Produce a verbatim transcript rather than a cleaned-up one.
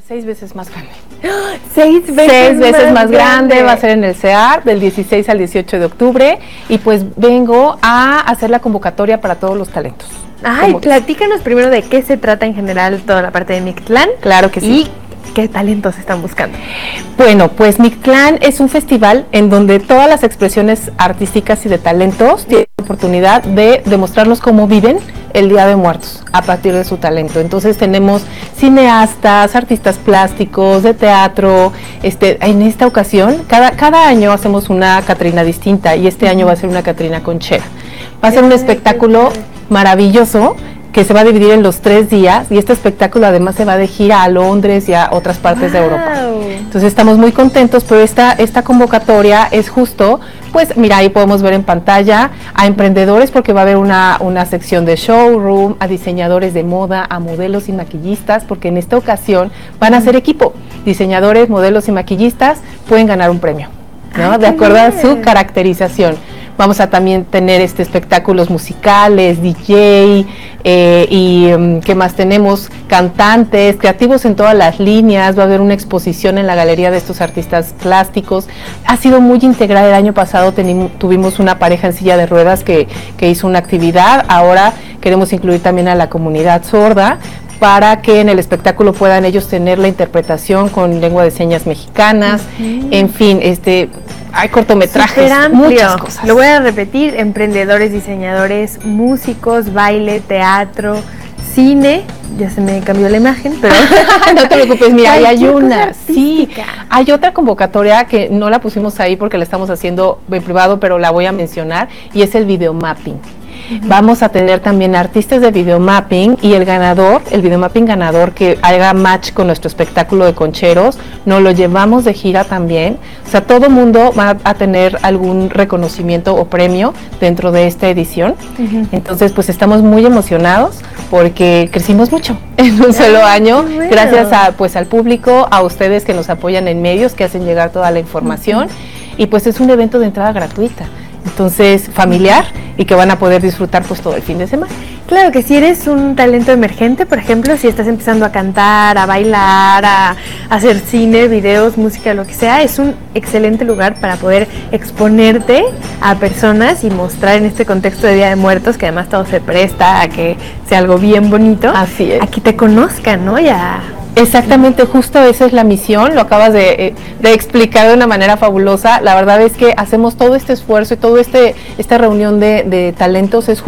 Seis veces más grande. Seis veces, Seis veces más, más grande. grande. Va a ser en el C E A R del dieciséis al dieciocho de octubre. Y pues vengo a hacer la convocatoria para todos los talentos. Ay, platícanos primero de qué se trata en general toda la parte de Mictlán. Claro que sí. Y qué talentos están buscando. Bueno, pues Mictlán es un festival en donde todas las expresiones artísticas y de talentos tienen la oportunidad de demostrarnos cómo viven el Día de Muertos a partir de su talento. Entonces tenemos cineastas, artistas plásticos, de teatro. Este, en esta ocasión, cada, cada año hacemos una Catrina distinta y este año va a ser una Catrina Conchera. Va a ser un espectáculo maravilloso que se va a dividir en los tres días y este espectáculo además se va de gira a Londres y a otras partes wow. de Europa. Entonces estamos muy contentos, pero esta, esta convocatoria es justo, pues mira, ahí podemos ver en pantalla a emprendedores porque va a haber una, una sección de showroom, a diseñadores de moda, a modelos y maquillistas, porque en esta ocasión van a ser equipo. Diseñadores, modelos y maquillistas pueden ganar un premio, ¿no? Ay, de acuerdo bien. a su caracterización. Vamos a también tener este espectáculos musicales, D J, eh, y um, ¿qué más tenemos? Cantantes, creativos en todas las líneas. Va a haber una exposición en la galería de estos artistas plásticos. Ha sido muy integral. El año pasado tenimos, tuvimos una pareja en silla de ruedas que, que hizo una actividad. Ahora queremos incluir también a la comunidad sorda para que en el espectáculo puedan ellos tener la interpretación con lengua de señas mexicanas. Uh-huh. En fin, este... hay cortometrajes, muchas cosas. Lo voy a repetir: emprendedores, diseñadores, músicos, baile, teatro, cine. Ya se me cambió la imagen, pero no te preocupes, mira, ahí hay una, sí, hay otra convocatoria que no la pusimos ahí porque la estamos haciendo en privado, pero la voy a mencionar, y es el videomapping. Uh-huh. Vamos a tener también artistas de videomapping y el ganador, el videomapping ganador que haga match con nuestro espectáculo de concheros, nos lo llevamos de gira también. O sea, todo mundo va a tener algún reconocimiento o premio dentro de esta edición. Uh-huh. Entonces, pues estamos muy emocionados porque crecimos mucho en un solo Ay, año, bueno. gracias a, pues, al público, a ustedes que nos apoyan en medios, que hacen llegar toda la información. Uh-huh. Y pues es un evento de entrada gratuita. Entonces, familiar, y que van a poder disfrutar pues todo el fin de semana. Claro que si eres un talento emergente, por ejemplo, si estás empezando a cantar, a bailar, a hacer cine, videos, música, lo que sea, es un excelente lugar para poder exponerte a personas y mostrar en este contexto de Día de Muertos, que además todo se presta a que sea algo bien bonito. Así es. A que te conozcan, ¿no? Ya. Exactamente, justo esa es la misión, lo acabas de, de explicar de una manera fabulosa. La verdad es que hacemos todo este esfuerzo y toda este, esta reunión de, de talentos es